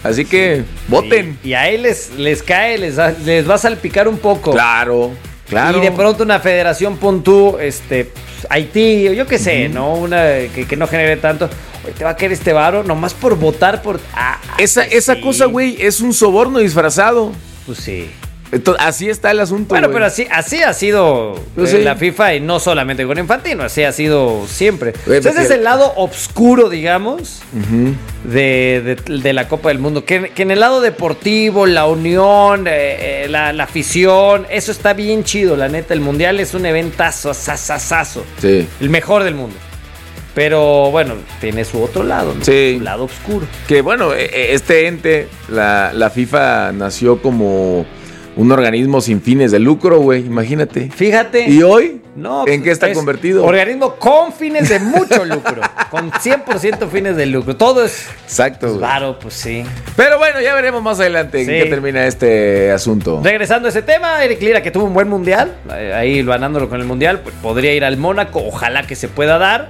Así que voten. Y a él les cae, les va a salpicar un poco. Claro. Y de pronto una federación, pon tú, Haití, yo qué sé, ¿no? Una que no genere tanto. Oye, te va a caer este varo nomás por votar por... Esa cosa, güey, es un soborno disfrazado. Pues sí. Entonces, así está el asunto. Bueno, güey. pero así ha sido la FIFA, y no solamente con Infantino, así ha sido siempre. Ese es el lado oscuro, digamos, de la Copa del Mundo. Que en el lado deportivo, la unión, la afición, eso está bien chido, la neta. El Mundial es un eventazo, sasasazo. Sí. El mejor del mundo. Pero bueno, tiene su otro lado, ¿no? Sí. Su lado oscuro. Que bueno, este ente, la FIFA nació como un organismo sin fines de lucro, güey, imagínate. Fíjate. ¿Y hoy? No, ¿En qué está convertido? Organismo con fines de mucho lucro. Con 100% fines de lucro. Todo es... Exacto. Claro, pues sí. Pero bueno, ya veremos más adelante en qué termina este asunto. Regresando a ese tema, Eric Lira, que tuvo un buen mundial, ahí ganándolo con el mundial, pues podría ir al Mónaco, ojalá que se pueda dar.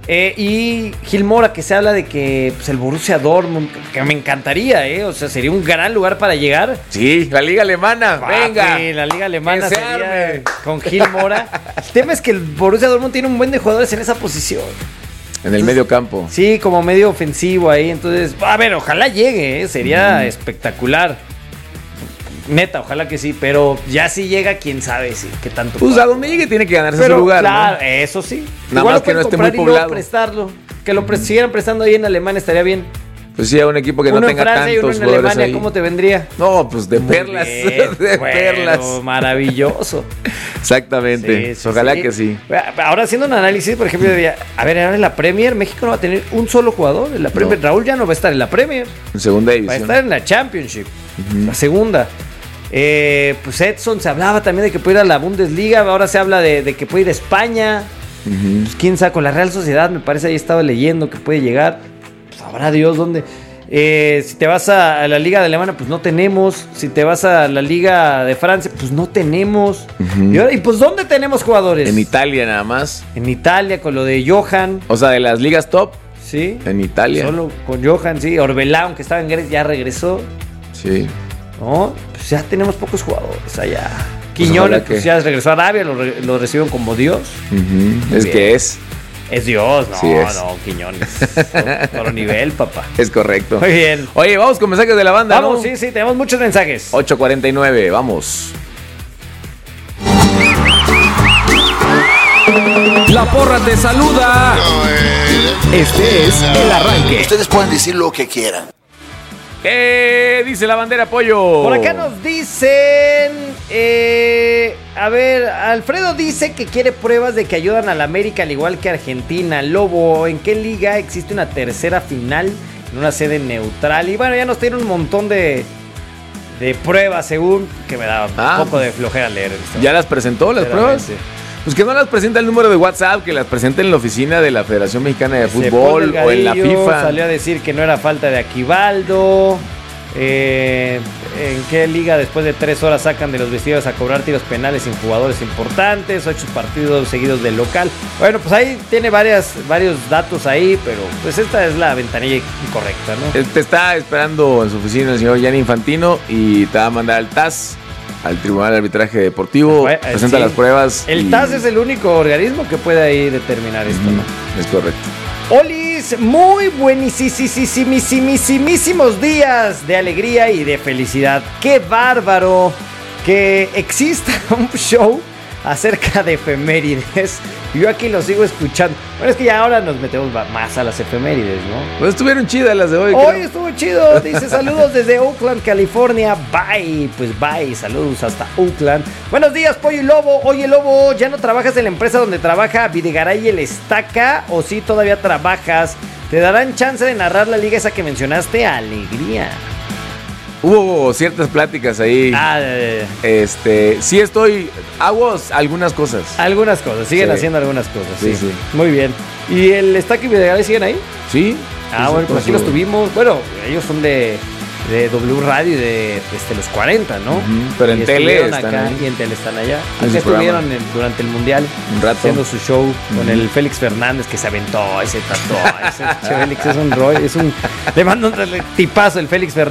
Y Gil Mora, que se habla de que pues, el Borussia Dortmund, que me encantaría, o sea, sería un gran lugar para llegar. Sí, la liga alemana, venga. Sí, la liga alemana sería con Gil Mora. El tema es que el Borussia Dortmund tiene un buen de jugadores en esa posición. En el medio campo. Sí, como medio ofensivo ahí, entonces, a ver, ojalá llegue, sería espectacular. Neta, ojalá que sí, pero ya si llega, quién sabe qué tanto. Pues a donde llegue tiene que ganarse su lugar, claro, ¿no? Eso sí. Nada igual más que no esté muy poblado. Prestarlo. Que lo siguieran prestando ahí en Alemania estaría bien. Pues sí, a un equipo que uno no tenga en Francia tantos y uno en Alemania, ahí. ¿Cómo te vendría? No, pues de perlas. Bien, Perlas. Maravilloso. Exactamente. Sí, ojalá que sí. Ahora haciendo un análisis, por ejemplo, diría, a ver, ahora en la Premier, México no va a tener un solo jugador. En la Premier, no. Raúl ya no va a estar en la Premier. En segunda división. Va a estar en la Championship, la segunda. Pues Edson se hablaba también de que puede ir a la Bundesliga. Ahora se habla de que puede ir a España. Pues quién sabe, con la Real Sociedad me parece, ahí estaba leyendo que puede llegar. Pues sabrá Dios dónde. Si te vas a la Liga de Alemania, pues no tenemos. Si te vas a la Liga de Francia, pues no tenemos. Y pues ¿dónde tenemos jugadores? En Italia nada más. En Italia con lo de Johan. O sea, de las ligas top. Sí. En Italia. Solo con Johan, sí. Orbelán, que estaba en Grecia, ya regresó. Sí. ¿No? Pues ya tenemos pocos jugadores allá. Quiñones, pues ya regresó a Arabia, lo recibieron como Dios. Es bien. Que es. Es Dios, no, sí es. No, Quiñones. Otro nivel, papá. Es correcto. Muy bien. Oye, vamos con mensajes de la banda, vamos, ¿no? Sí, tenemos muchos mensajes. 8:49, vamos. La porra te saluda. Este es el arranque. Ustedes pueden decir lo que quieran. Dice la bandera Pollo. Por acá nos dicen, a ver, Alfredo dice que quiere pruebas de que ayudan a la América al igual que Argentina. Lobo, ¿en qué liga existe una tercera final en una sede neutral? Y bueno, ya nos tiene un montón de pruebas según, que me da un poco de flojera leer. ¿Ya las presentó las pruebas? Pues que no las presenta el número de WhatsApp, que las presenta en la oficina de la Federación Mexicana de Fútbol o en la FIFA. Salió a decir que no era falta de Aquivaldo. ¿En qué liga después de 3 horas sacan de los vestidos a cobrar tiros penales sin jugadores importantes? 8 partidos seguidos del local. Bueno, pues ahí tiene varios datos ahí, pero pues esta es la ventanilla incorrecta, ¿no? Te está esperando en su oficina el señor Gianni Infantino y te va a mandar al TAS, al Tribunal de Arbitraje Deportivo, presenta las pruebas. El TAS es el único organismo que puede ahí determinar esto, ¿no? Es correcto. Olis, muy buenísimos días de alegría y de felicidad. ¡Qué bárbaro que exista un show acerca de efemérides! Yo aquí lo sigo escuchando. Bueno, es que ya ahora nos metemos más a las efemérides, ¿no? Pues estuvieron chidas las de hoy. Hoy creo. Estuvo chido. Dice, saludos desde Oakland, California. Bye. Pues bye. Saludos hasta Oakland. Buenos días, Pollo y Lobo. Oye, Lobo, ¿ya no trabajas en la empresa donde trabaja Videgaray el Estaca? ¿O sí todavía trabajas? ¿Te darán chance de narrar la liga esa que mencionaste? Alegría. Hubo ciertas pláticas ahí. Sí hago algunas cosas. Algunas cosas, siguen haciendo algunas cosas. Sí. Muy bien. ¿Y el Estaca y Videgaray siguen ahí? Sí. Bueno, pues aquí los tuvimos. Bueno, ellos son de W Radio y de los 40, ¿no? Pero en tele están acá ahí. Y en tele están allá. Acá estuvieron durante el Mundial un rato haciendo su show con el Félix Fernández, que se aventó ese tatuaje. Ese Félix es un rollo, le mando un tipazo el Félix Fernández.